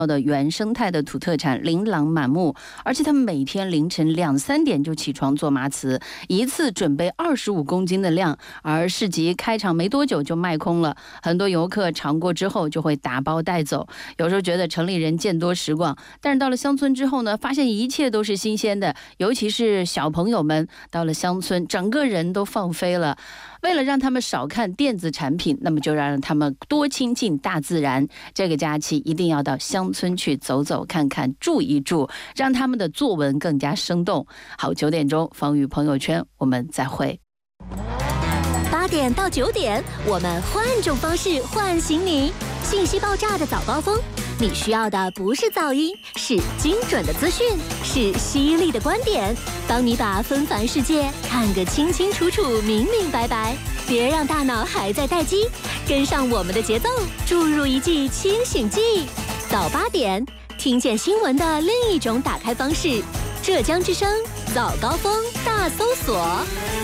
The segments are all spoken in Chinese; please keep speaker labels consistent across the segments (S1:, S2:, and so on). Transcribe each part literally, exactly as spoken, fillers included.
S1: 的原生态的土特产琳琅满目，而且他们每天凌晨两三点就起床做麻糍，一次准备二十五公斤的量，而市集开场没多久就卖空了，很多游客尝过之后就会打包带走。有时候觉得城里人见多识广，但是到了乡村之后呢，发现一切都是新鲜的，尤其是小朋友们到了乡村，整个人都放飞了。为了让他们少看电子产品，那么就让他们多亲近大自然。这个假期一定要到乡村去走走看看，住一住，让他们的作文更加生动。好，九点钟方宇朋友圈我们再会。
S2: 八点到九点，我们换种方式唤醒你。信息爆炸的早高峰，你需要的不是噪音，是精准的资讯，是犀利的观点，帮你把纷繁世界看个清清楚楚、明明白白。别让大脑还在待机，跟上我们的节奏，注入一剂清醒剂。早八点，听见新闻的另一种打开方式。浙江之声早高峰大搜索。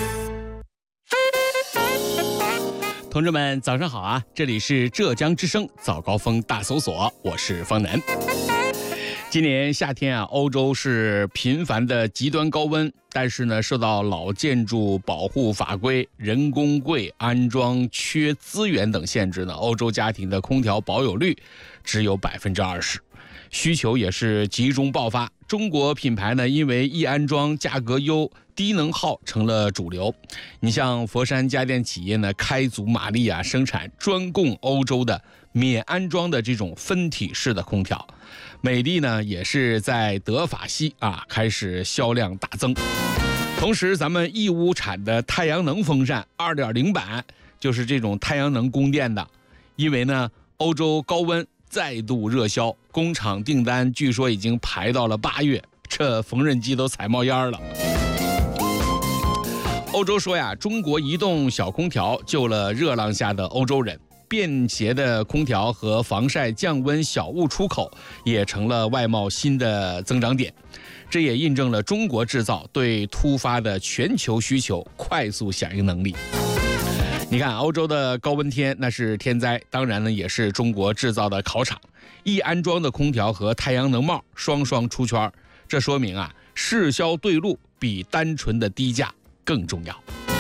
S3: 同志们早上好啊，这里是浙江之声早高峰大搜索，我是方南。今年夏天啊，欧洲是频繁的极端高温，但是呢，受到老建筑保护法规、人工贵、安装缺资源等限制呢，欧洲家庭的空调保有率只有百分之二十，需求也是集中爆发。中国品牌呢，因为易安装、价格优、低能耗成了主流。你像佛山家电企业呢，开足马力啊，生产专供欧洲的免安装的这种分体式的空调。美的呢，也是在德法西啊开始销量大增。同时，咱们义乌产的太阳能风扇 二点零 版就是这种太阳能供电的，因为呢，欧洲高温再度热销，工厂订单据说已经排到了八月，这缝纫机都踩冒烟了。欧洲说呀，中国移动小空调救了热浪下的欧洲人，便携的空调和防晒降温小物出口也成了外贸新的增长点，这也印证了中国制造对突发的全球需求快速响应能力。你看，欧洲的高温天那是天灾，当然呢也是中国制造的考场。易安装的空调和太阳能帽双双出圈，这说明啊，市销对路比单纯的低价更重要。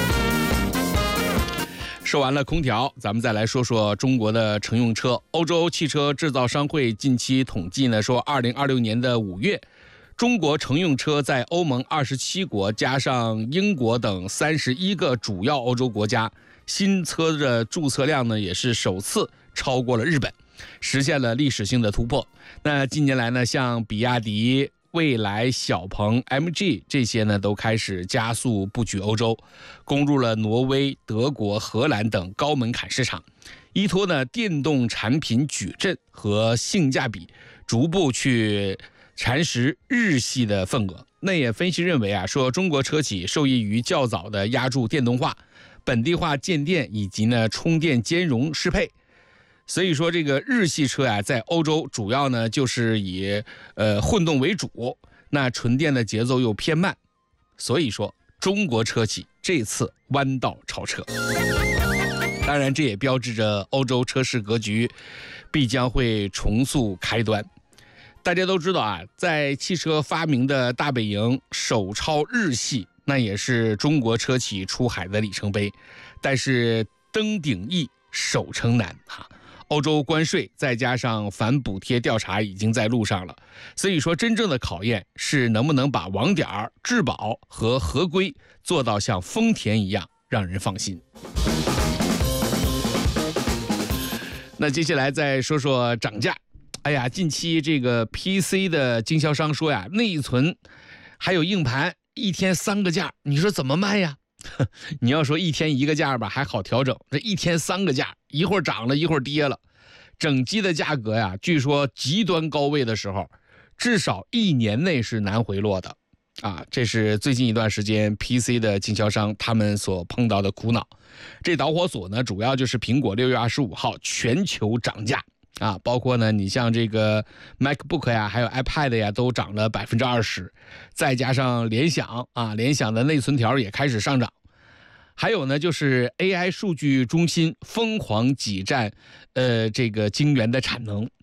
S3: 说完了空调，咱们再来说说中国的乘用车。欧洲汽车制造商会近期统计呢，说二零二六年的五月，中国乘用车在欧盟二十七国加上英国等三十一个主要欧洲国家，新车的注册量呢也是首次超过了日本，实现了历史性的突破。那近年来呢，像比亚迪、蔚来、小鹏、M G 这些呢，都开始加速布局欧洲，攻入了挪威、德国、荷兰等高门槛市场，依托呢电动产品矩阵和性价比，逐步去蚕食日系的份额。那也分析认为啊，说中国车企受益于较早的压住电动化、本地化建电以及呢充电兼容适配。所以说这个日系车啊，在欧洲主要呢就是以呃混动为主，那纯电的节奏又偏慢，所以说中国车企这次弯道超车。当然，这也标志着欧洲车市格局必将会重塑开端。大家都知道啊，在汽车发明的大本营首超日系，那也是中国车企出海的里程碑。但是登顶易，守城难哈。欧洲关税再加上反补贴调查已经在路上了，所以说真正的考验是能不能把网点、质保和合规做到像丰田一样让人放心。那接下来再说说涨价。哎呀，近期这个 P C 的经销商说呀，内存还有硬盘一天三个价，你说怎么卖呀？你要说一天一个价吧，还好调整，这一天三个价，一会儿涨了一会儿跌了，整机的价格呀，据说极端高位的时候，至少一年内是难回落的啊。这是最近一段时间 P C 的经销商他们所碰到的苦恼。这导火索呢，主要就是苹果六月二十五号全球涨价啊，包括呢，你像这个 MacBook 呀，还有 iPad 呀，都涨了百分之二十，再加上联想啊，联想的内存条也开始上涨。还有呢，就是 A I 数据中心疯狂挤占，呃，这个晶圆的产能，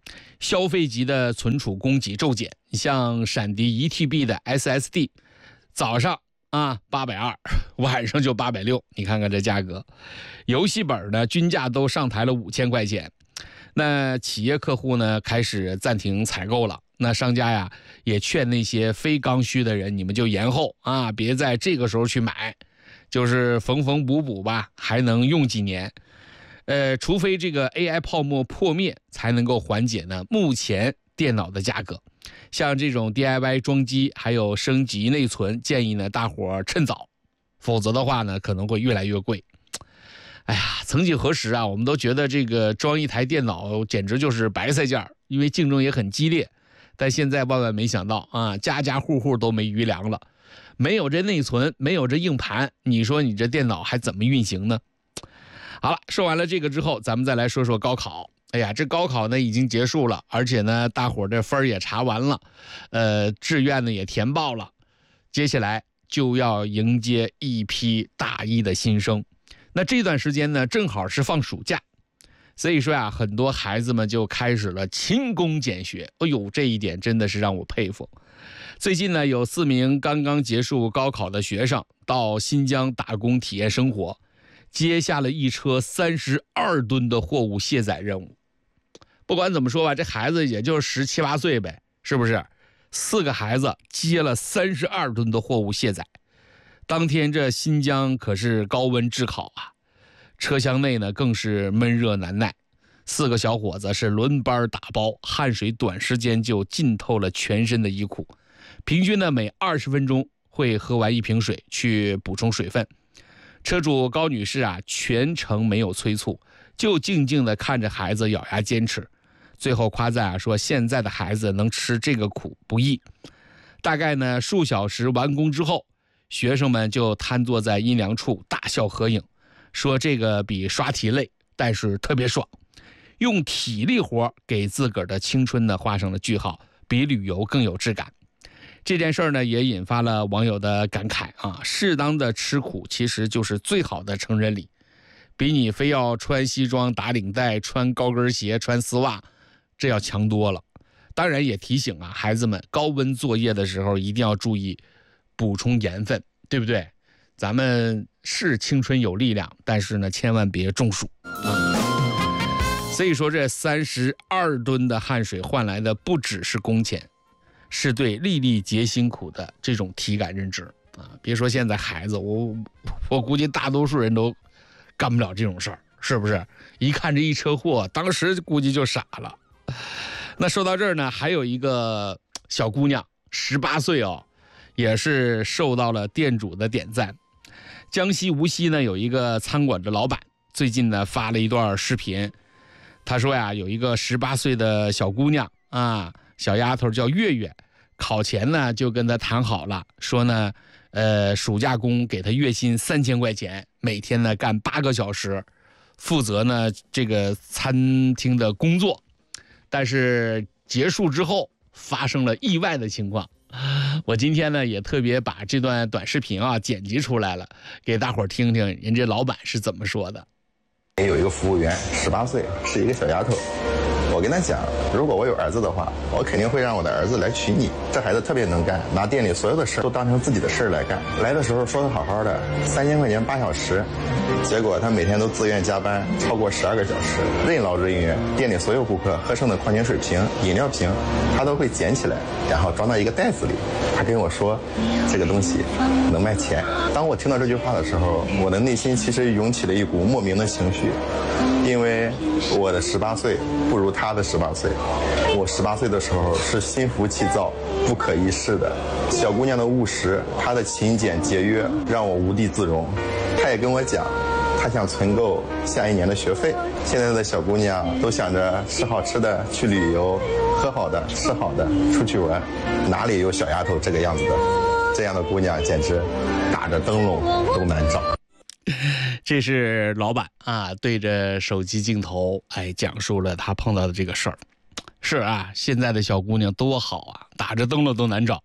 S3: 消费级的存储供给骤减，像闪迪一 T B 的 S S D， 早上啊八百二，晚上就八百六，你看看这价格。游戏本呢均价都上抬了五千块钱。那企业客户呢开始暂停采购了，那商家呀也劝那些非刚需的人，你们就延后啊，别在这个时候去买，就是缝缝补补吧，还能用几年。呃，除非这个 A I 泡沫破灭，才能够缓解呢目前电脑的价格。像这种 D I Y 装机还有升级内存，建议呢大伙趁早，否则的话呢可能会越来越贵。哎呀，曾几何时啊，我们都觉得这个装一台电脑简直就是白菜价，因为竞争也很激烈。但现在万万没想到啊，家家户户都没余粮了，没有这内存，没有这硬盘，你说你这电脑还怎么运行呢？好了，说完了这个之后，咱们再来说说高考。哎呀，这高考呢已经结束了，而且呢大伙儿这分也查完了，呃，志愿呢也填报了，接下来就要迎接一批大一的新生。那这段时间呢正好是放暑假，所以说啊，很多孩子们就开始了勤工俭学。哎呦，这一点真的是让我佩服。最近呢，有四名刚刚结束高考的学生到新疆打工体验生活，接下了一车三十二吨的货物卸载任务。不管怎么说吧，这孩子也就是十七八岁呗，是不是？四个孩子接了三十二吨的货物卸载。当天这新疆可是高温炙烤啊，车厢内呢更是闷热难耐。四个小伙子是轮班打包，汗水短时间就浸透了全身的衣裤，平均呢每二十分钟会喝完一瓶水去补充水分。车主高女士啊，全程没有催促，就静静地看着孩子咬牙坚持。最后夸赞啊说，现在的孩子能吃这个苦不易。大概呢数小时完工之后，学生们就瘫坐在阴凉处大笑合影，说这个比刷题累，但是特别爽，用体力活给自个儿的青春呢画上了句号，比旅游更有质感。这件事呢也引发了网友的感慨啊，适当的吃苦其实就是最好的成人礼，比你非要穿西装打领带穿高跟鞋穿丝袜这要强多了。当然也提醒啊孩子们，高温作业的时候一定要注意补充盐分，对不对？咱们是青春有力量，但是呢千万别中暑。所以说这三十二吨的汗水换来的不只是工钱，是对粒粒皆辛苦的这种体感认知啊！别说现在孩子，我我估计大多数人都干不了这种事儿，是不是？一看这一车货，当时估计就傻了。那说到这儿呢，还有一个小姑娘，十八岁哦，也是受到了店主的点赞。江西无锡呢有一个餐馆的老板，最近呢发了一段视频，他说呀，有一个十八岁的小姑娘啊，小丫头叫月月，考前呢就跟他谈好了，说呢，呃，暑假工给他月薪三千块钱，每天呢干八个小时，负责呢这个餐厅的工作。但是结束之后发生了意外的情况，我今天呢也特别把这段短视频啊剪辑出来了，给大伙儿听听人家老板是怎么说的。
S4: 有一个服务员十八岁，是一个小丫头。我跟他讲，如果我有儿子的话，我肯定会让我的儿子来娶你。这孩子特别能干，拿店里所有的事都当成自己的事来干。来的时候说的好好的，三千块钱八小时，结果他每天都自愿加班超过十二个小时，任劳任怨。店里所有顾客喝剩的矿泉水瓶、饮料瓶，他都会捡起来，然后装到一个袋子里。他跟我说，这个东西能卖钱。当我听到这句话的时候，我的内心其实涌起了一股莫名的情绪。因为我的十八岁不如他的十八岁，我十八岁的时候是心浮气躁、不可一世的。小姑娘的务实，她的勤俭节约，让我无地自容。她也跟我讲，她想存够下一年的学费。现在的小姑娘都想着吃好吃的去旅游，喝好的吃好的出去玩，哪里有小丫头这个样子的？这样的姑娘简直打着灯笼都难找。
S3: 这是老板啊，对着手机镜头，哎，讲述了他碰到的这个事儿。是啊，现在的小姑娘多好啊，打着灯笼都难找，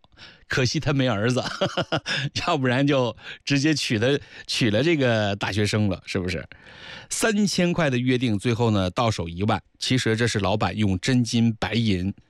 S3: 可惜他没儿子，呵呵，要不然就直接娶了娶了这个大学生了，是不是？三千块的约定，最后呢到手一万，其实这是老板用真金白银